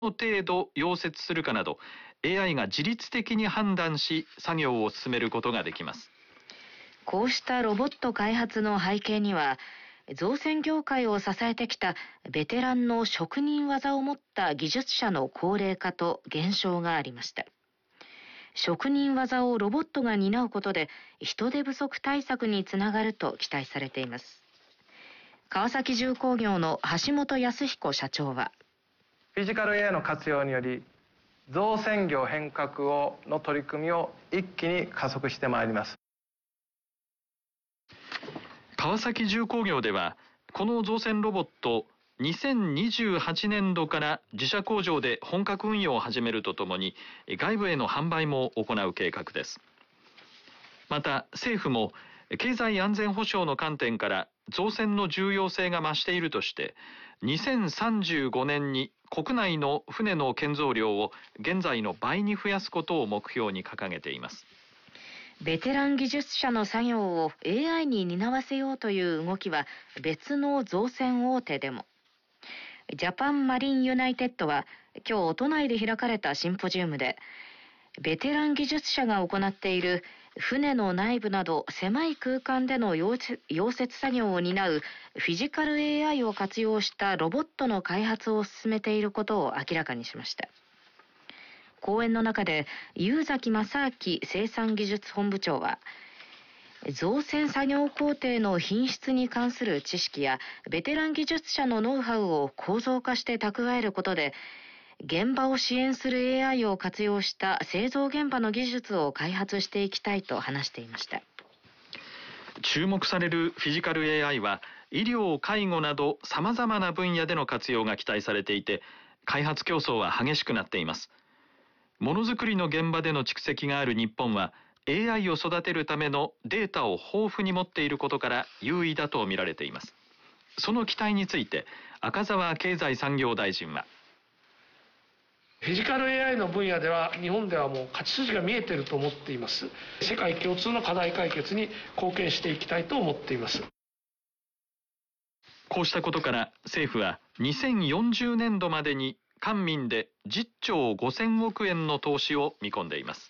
程度溶接するかなど AI が自律的に判断し作業を進めることができます。 こうしたロボット開発の背景には、造船業界を支えてきたベテランの職人技を持った技術者の高齢化と減少がありました。職人技をロボットが担うことで人手不足対策につながると期待されています。川崎重工業の橋本康彦社長は、 フィジカル AI の活用により造船業変革の取り組みを一気に加速してまいります。 川崎重工業ではこの造船ロボット2028年度から自社工場で本格運用を始めるとともに外部への販売も行う計画です。また政府も経済安全保障の観点から造船の重要性が増しているとして2035年に国内の船の建造量を現在の倍に増やすことを目標に掲げています。 ベテラン技術者の作業を AI に担わせようという動きは別の造船大手でも。ジャパンマリンユナイテッドは今日都内で開かれたシンポジウムで、ベテラン技術者が行っている船の内部など狭い空間での溶接作業を担うフィジカル AI を活用したロボットの開発を進めていることを明らかにしました。講演の中で湯崎正明生産技術本部長は、造船作業工程の品質に関する知識やベテラン技術者のノウハウを構造化して蓄えることで、現場を支援する AI を活用した製造現場の技術を開発していきたいと話していました。 注目されるフィジカル AI は医療・介護などさまざまな分野での活用が期待されていて、開発競争は激しくなっています。ものづくりの現場での蓄積がある日本は AI を育てるためのデータを豊富に持っていることから優位だと見られています。その期待について赤澤経済産業大臣は、 フィジカル AI の分野では日本ではもう勝ち筋が見えていると思っています。世界共通の課題解決に貢献していきたいと思っています。 こうしたことから政府は2040年度までに官民で10兆5000億円の投資を見込んでいます。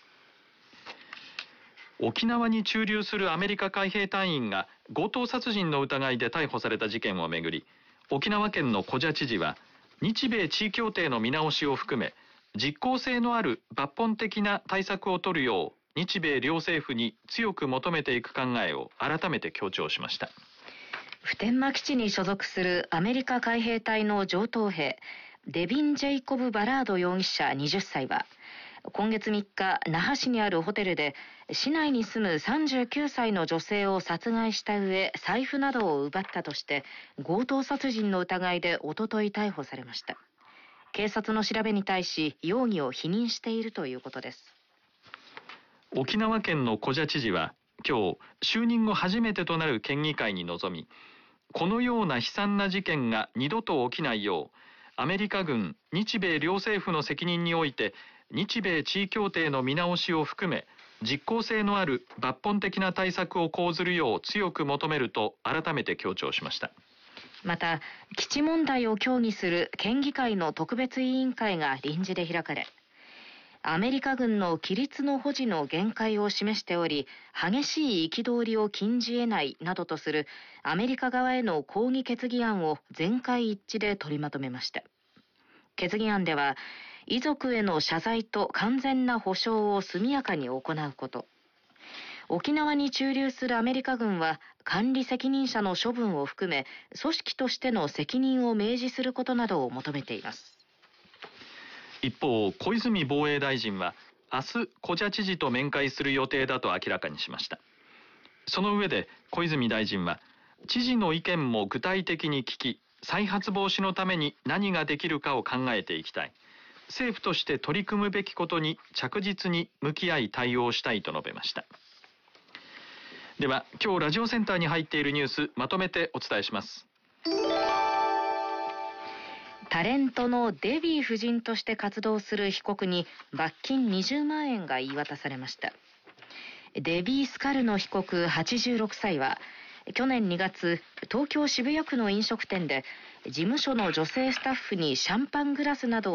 沖縄に駐留するアメリカ海兵隊員が強盗殺人の疑いで逮捕された事件をめぐり、沖縄県の古謝知事は日米地位協定の見直しを含め実効性のある抜本的な対策を取るよう日米両政府に強く求めていく考えを改めて強調しました。 普天間基地に所属するアメリカ海兵隊の上等兵デビン・ジェイコブ・バラード容疑者20歳は今月3日、那覇市にあるホテルで市内に住む39歳の女性を殺害した上、財布などを奪ったとして強盗殺人の疑いでおととい逮捕されました。警察の調べに対し容疑を否認しているということです。 沖縄県の古謝知事は今日就任後初めてとなる県議会に臨み、このような悲惨な事件が二度と起きないようアメリカ軍、日米両政府の責任において日米地位協定の見直しを含め実効性のある抜本的な対策を講ずるよう強く求めると改めて強調しました。 また基地問題を協議する県議会の特別委員会が臨時で開かれ、アメリカ軍の規律の保持の限界を示しており激しい憤りを禁じ得ないなどとするアメリカ側への抗議決議案を全会一致で取りまとめました。決議案では遺族への謝罪と完全な補償を速やかに行うこと、沖縄に駐留するアメリカ軍は管理責任者の処分を含め組織としての責任を明示することなどを求めています。 一方、小泉防衛大臣は明日古謝知事と面会する予定だと明らかにしました。その上で小泉大臣は知事の意見も具体的に聞き、再発防止のために何ができるかを考えていきたい、政府として取り組むべきことに着実に向き合い対応したいと述べました。では今日ラジオセンターに入っているニュースまとめてお伝えします。 タレントのデヴィ夫人として活動する被告に罰金20万円が言い渡されました。デヴィ・スカルノ被告86歳は去年2月、東京渋谷区の飲食店で事務所の女性スタッフにシャンパングラスなど